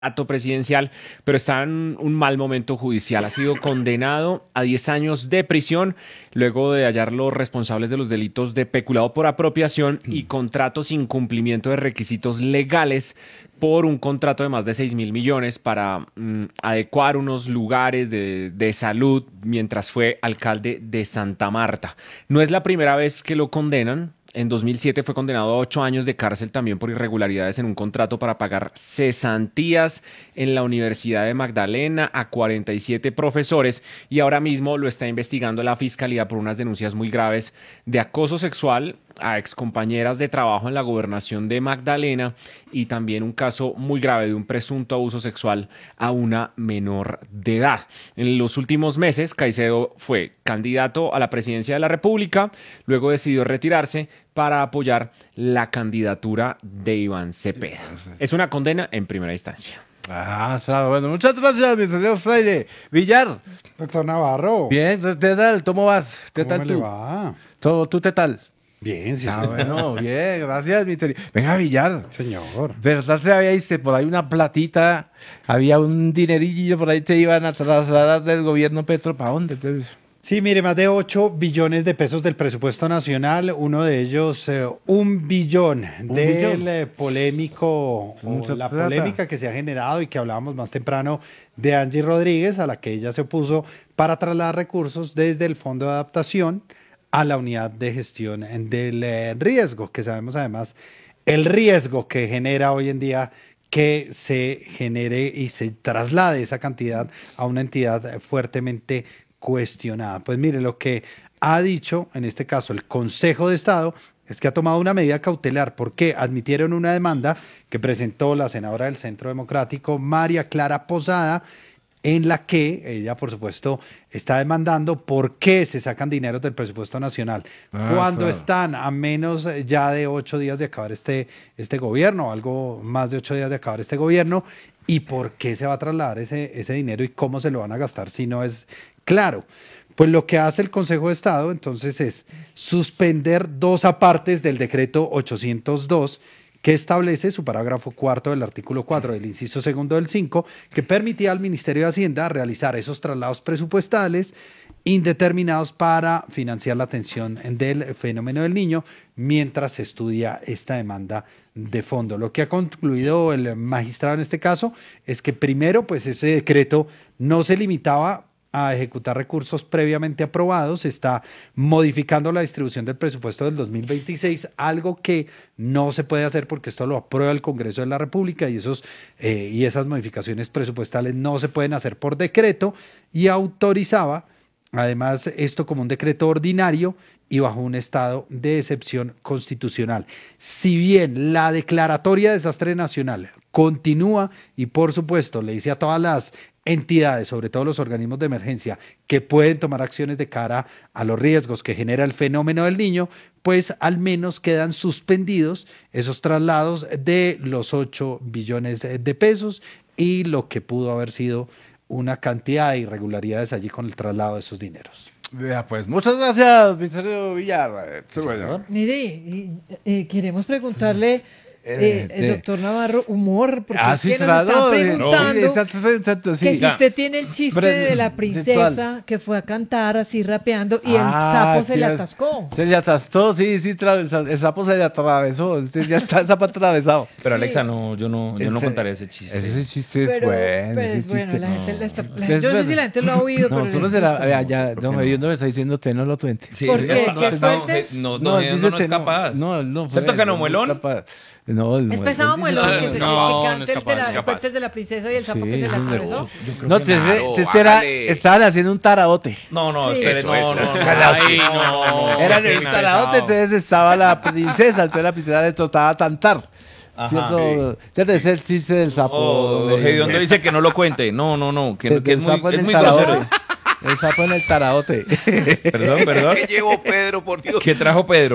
candidato presidencial, pero está en un mal momento judicial. Ha sido condenado a 10 años de prisión luego de hallar los responsables de los delitos de peculado por apropiación y contrato sin cumplimiento de requisitos legales por un contrato de más de 6.000 millones para adecuar unos lugares de salud mientras fue alcalde de Santa Marta. No es la primera vez que lo condenan. En 2007 fue condenado a 8 años de cárcel también por irregularidades en un contrato para pagar cesantías en la Universidad de Magdalena a 47 profesores y ahora mismo lo está investigando la Fiscalía por unas denuncias muy graves de acoso sexual a excompañeras de trabajo en la gobernación de Magdalena y también un caso muy grave de un presunto abuso sexual a una menor de edad. En los últimos meses, Caicedo fue candidato a la presidencia de la República, luego decidió retirarse para apoyar la candidatura de Iván Cepeda. Es una condena en primera instancia. Ah, claro, bueno, muchas gracias, mi señor Fraile. Villar. Doctor Navarro. Bien, ¿qué tal? ¿Cómo vas? ¿Qué ¿Cómo tal me tú? le va? ¿Tú qué tal? Bien, sí, Ah, señor. bueno, bien, gracias, Venga, Villar. Señor. ¿Verdad que había visto por ahí una platita? Había un dinerillo por ahí te iban a trasladar del gobierno Petro. ¿Para dónde? Sí, mire, más de 8 billones de pesos del presupuesto nacional, uno de ellos 1 billón del polémico, Mucha o la plata. polémica que se ha generado y que hablábamos más temprano de Angie Rodríguez, a la que ella se opuso para trasladar recursos desde el Fondo de Adaptación a la unidad de gestión del riesgo, que sabemos además el riesgo que genera hoy en día que se genere y se traslade esa cantidad a una entidad fuertemente cuestionada. Pues mire, lo que ha dicho en este caso el Consejo de Estado es que ha tomado una medida cautelar porque admitieron una demanda que presentó la senadora del Centro Democrático, María Clara Posada, en la que ella, por supuesto, está demandando por qué se sacan dineros del presupuesto nacional cuando claro. están a menos ya de 8 días de acabar este gobierno, algo más de 8 días de acabar este gobierno, y por qué se va a trasladar ese dinero y cómo se lo van a gastar si no es claro. Pues lo que hace el Consejo de Estado entonces es suspender 2 apartes del decreto 802 que establece su parágrafo cuarto del artículo 4 del inciso segundo del 5, que permitía al Ministerio de Hacienda realizar esos traslados presupuestales indeterminados para financiar la atención del fenómeno del niño mientras se estudia esta demanda de fondo. Lo que ha concluido el magistrado en este caso es que primero, pues ese decreto no se limitaba a ejecutar recursos previamente aprobados, está modificando la distribución del presupuesto del 2026, algo que no se puede hacer porque esto lo aprueba el Congreso de la República y esas modificaciones presupuestales no se pueden hacer por decreto, y autorizaba además esto como un decreto ordinario y bajo un estado de excepción constitucional. Si bien la declaratoria de desastre nacional continúa y por supuesto le dice a todas las entidades, sobre todo los organismos de emergencia, que pueden tomar acciones de cara a los riesgos que genera el fenómeno del niño, pues al menos quedan suspendidos esos traslados de los 8 billones de pesos y lo que pudo haber sido una cantidad de irregularidades allí con el traslado de esos dineros. Vea, pues, muchas gracias, mi señor Villar. Bueno. Mire, queremos preguntarle, doctor Navarro, humor, porque es que nos están preguntando que si usted tiene el chiste de la princesa que fue a cantar así rapeando y el sapo se le atascó. Se le atascó, sí, el sapo se le atravesó, ya está el sapo atravesado. Pero Sí. Alexa, yo no contaré ese chiste. Ese chiste es Pero, bueno. pues, ese bueno, chiste. la gente, Es yo no sé verdad. si la gente lo ha oído, No, pero solo les será, gustó. vea, ya, ¿Por don qué no? Gediondo me está diciendo, usted no lo tuente. Sí, ¿Por qué? esta- ¿Qué esta- fuerte? no dice es capaz. No, ¿Cierto que no, Muelón? No, Es pesado muelón que se No, cante no es el capaz, de es las capaz. partes de la princesa y el sapo Sí, que se le eso es atravesó. No, Claro, estaban haciendo un taraote. No, Sí. espere, Eso, no. eso. Ay, no. Era qué el taraote, entonces estaba la princesa, entonces la princesa le trataba de cantar. Ajá. ¿Cierto? Es el chiste del sapo. Oh, Gediondo dice que no lo cuente. No, que es Del muy, sapo en es el muy taraote. grosero. El sapo en el taraote. Perdón. ¿Qué llevó Pedro, por Dios? ¿Qué trajo Pedro?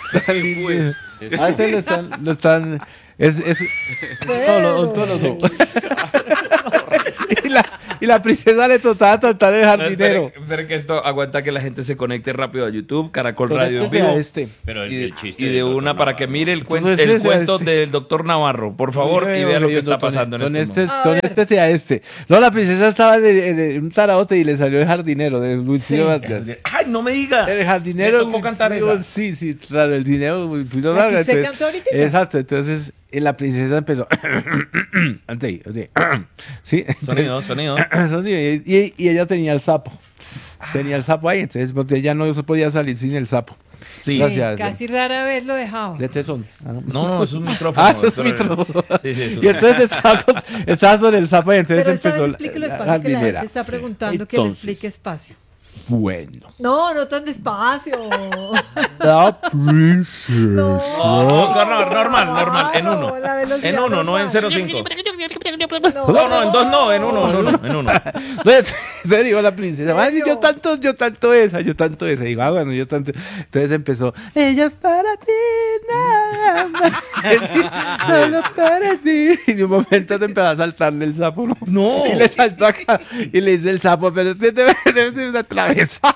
A este lo están. Es, Pedro. todos los dos. Y la princesa le trataba de tratar el jardinero. Espera que esto aguanta que la gente se conecte rápido a YouTube, Caracol Radio en Conéctese vivo. a este. Pero el chiste Y de del una doctor para que Navarro. mire el cuento Entonces, del doctor Navarro, por favor, y vea lo que está pasando en este momento. Conéctese a este. No, la princesa estaba en un taraote y le salió el jardinero de Wilfrido Vargas. ¡Ay, no me diga! El jardinero. ¿Le tocó cantar Wilfrido, esa? Sí, claro, el dinero Wilfrido ¿La que Vargas. usted Entonces, cantó ahorita? exacto, entonces la princesa empezó. Antes, sí. Sonido. Sonido, y ella tenía el sapo. Tenía el sapo ahí, entonces porque ella no se podía salir sin el sapo. Sí. Gracias. Casi rara vez lo dejaba. De tesón. Ah, no. No, es un micrófono. Ah, eso es micrófono. Sí, es un- Y entonces estaba sobre el sapo y entonces Pero esta empezó vez explíquelo la despacio, que la jardinera. gente está preguntando que le Entonces, explique espacio. Bueno. No tan despacio. La princesa. No, normal, en uno. La velocidad En uno, no en normal. 0.5. No, en dos no, en uno. Entonces dijo la princesa, "Ay, yo tanto esa. Digo, bueno, yo tanto. Entonces empezó, ella es para ti, nada más. Sí, solo para ti. Y de un momento te empezó a saltarle el sapo, ¿no? No. Y le saltó acá. Y le dice el sapo, pero es que te atravesar.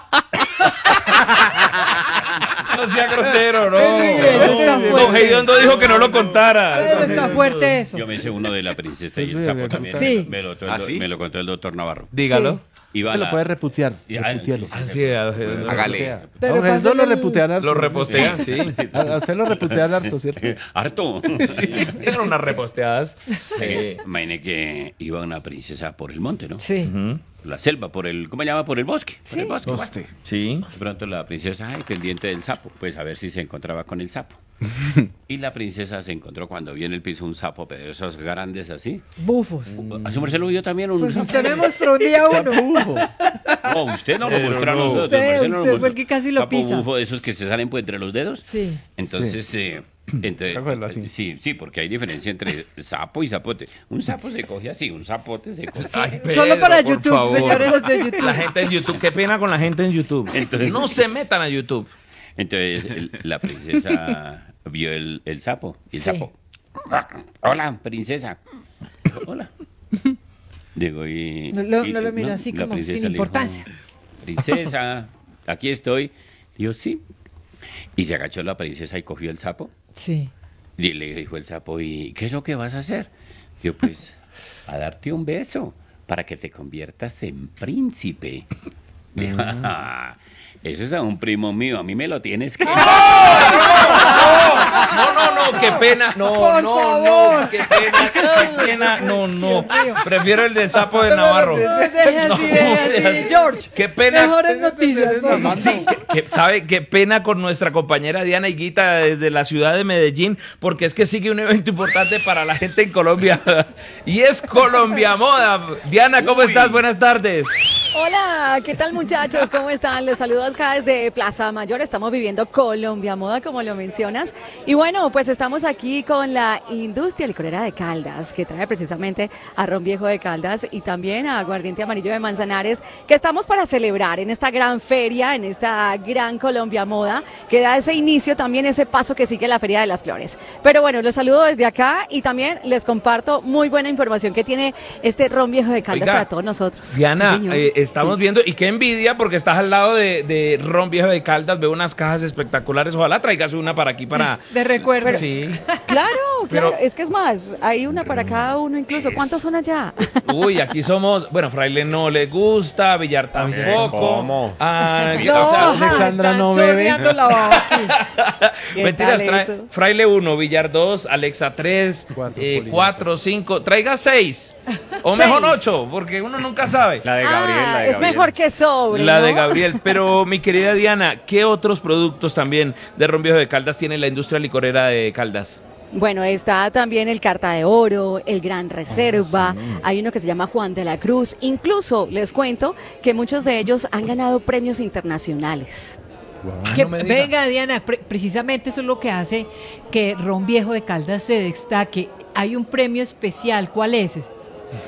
No sea grosero, no. eso está fuerte. Don Gediondo dijo que no lo contara. Pero está fuerte eso. Yo me hice uno de la princesa y el sapo también. Sí. Me lo contó el doctor Navarro. Dígalo. Iba Se a lo la- puede reputear. Y- Reputealo. Así Hágale. Pero Pero eso pásale lo el- reputean harto. Lo repostean, sí. A usted lo reputean harto, ¿cierto? Harto. Eran unas reposteadas. Imagine que iba una princesa por el monte, ¿no? Sí. La selva, ¿cómo se llama? Por el bosque. Por el bosque. bueno. Sí. De pronto la princesa, pendiente del sapo, pues a ver si se encontraba con el sapo. Y la princesa se encontró cuando vio en el piso un sapo, pero esos grandes así. Bufos. ¿A su merced lo vio también un Pues sapo? usted me mostró un día uno. Ufo. No, usted no lo Pero mostró a no. nosotros. Usted- su merced no lo usted fue mostró. el que casi lo Sapo pisa. bufo, de esos que se salen pues entre los dedos. Sí. Entonces, Cógelo así. sí, porque hay diferencia entre sapo y zapote. Un sapo se coge así, un zapote se coge así. Ay, Solo para por YouTube, favor. señores los de YouTube. La gente en YouTube, qué pena con la gente en YouTube. Entonces- No se metan a YouTube. Entonces la princesa vio el sapo y el Sí. sapo. "Ah, hola, princesa. Dijo, hola. Digo, y. No lo miró así la como princesa sin le dijo, importancia. princesa, aquí estoy. Dijo, sí. Y se agachó la princesa y cogió el sapo. Sí. Y le dijo el sapo, ¿y qué es lo que vas a hacer? Yo, pues, a darte un beso para que te conviertas en príncipe. Dijo, "Ah, eso es a un primo mío, a mí me lo tienes que... No, qué pena. Por favor. qué pena. No. Prefiero el de sapo de Navarro. Deje así, deje así. George. Qué pena. Mejores noticias. por favor. Sí, ¿sabe qué pena con nuestra compañera Diana Higuita desde la ciudad de Medellín? Porque es que sigue un evento importante para la gente en Colombia y es Colombia Moda. Diana, ¿cómo estás? Buenas tardes. Hola, ¿qué tal muchachos? ¿Cómo están? Les saludo acá desde Plaza Mayor. Estamos viviendo Colombia Moda, como lo mencionas. Y bueno, pues estamos aquí con la industria licorera de Caldas, que trae precisamente a Ron Viejo de Caldas y también a Aguardiente Amarillo de Manzanares, que estamos para celebrar en esta gran feria, en esta gran Colombia Moda, que da ese inicio, también ese paso que sigue la Feria de las Flores. Pero bueno, los saludo desde acá y también les comparto muy buena información que tiene este Ron Viejo de Caldas Oiga, para todos nosotros. Diana, Sí, señor. estamos viendo, y qué envidia, porque estás al lado de Ron Viejo de Caldas, veo unas cajas espectaculares. Ojalá traigas una para aquí, para... De recuerdo. Sí. Claro, Pero- es que es más, hay una para cada uno incluso. ¿Cuántos son allá? Uy, aquí somos, bueno, Fraile no le gusta, Villar tampoco. ¿cómo? Ah, No, o sea, Alexandra están no bebe. chorreando la baba aquí. ¿Qué mentiras, tal trae eso? Fraile 1, Villar 2, Alexa 3, Cuatro, 4, 5, traiga 6. O mejor 8, porque uno nunca sabe. La de Gabriel, la de es Gabriel. mejor que sobre. La de ¿no? Gabriel. Pero, mi querida Diana, ¿qué otros productos también de Ron Viejo de Caldas tiene la industria licorera de Caldas? Bueno, está también el Carta de Oro, el Gran Reserva, hay uno que se llama Juan de la Cruz. Incluso les cuento que muchos de ellos han ganado premios internacionales. Que- venga, Diana, precisamente eso es lo que hace que Ron Viejo de Caldas se destaque. Hay un premio especial, ¿cuál es?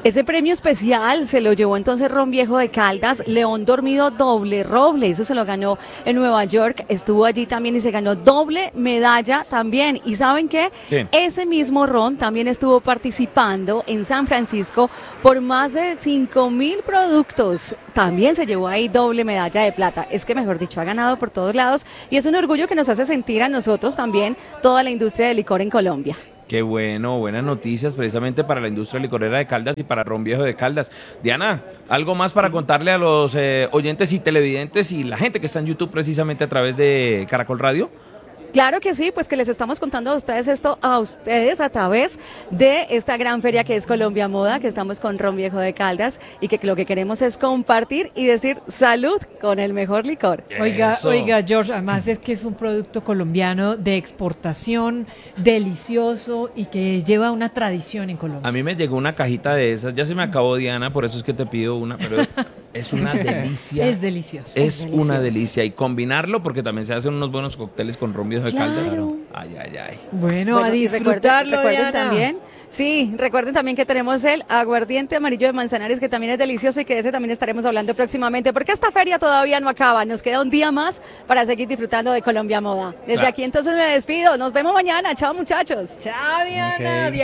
Ese premio especial se lo llevó entonces Ron Viejo de Caldas, León Dormido Doble Roble, eso se lo ganó en Nueva York, estuvo allí también y se ganó doble medalla también. ¿Y saben qué? ¿Qué? Ese mismo Ron también estuvo participando en San Francisco por más de 5,000 productos. También se llevó ahí doble medalla de plata. Es que, mejor dicho, ha ganado por todos lados y es un orgullo que nos hace sentir a nosotros también toda la industria del licor en Colombia. Qué bueno, buenas noticias precisamente para la industria licorera de Caldas y para Ron Viejo de Caldas. Diana, algo más para contarle a los oyentes y televidentes y la gente que está en YouTube precisamente a través de Caracol Radio. Claro que sí, pues que les estamos contando a ustedes esto a ustedes a través de esta gran feria que es Colombia Moda, que estamos con Ron Viejo de Caldas y que lo que queremos es compartir y decir salud con el mejor licor. Oiga, George, además es que es un producto colombiano de exportación, delicioso y que lleva una tradición en Colombia. A mí me llegó una cajita de esas, ya se me acabó, Diana, por eso es que te pido una, pero es una delicia. Es delicioso. Es una delicia y combinarlo porque también se hacen unos buenos cócteles con Ron Viejo de Caldas. Ay, ay, ay. Bueno, a disfrutarlo, recuerden Diana. también. Sí, recuerden también que tenemos el aguardiente amarillo de Manzanares, que también es delicioso y que de ese también estaremos hablando próximamente, porque esta feria todavía no acaba. Nos queda un día más para seguir disfrutando de Colombia Moda. Desde aquí entonces me despido. Nos vemos mañana. Chao, muchachos. Chao, Diana.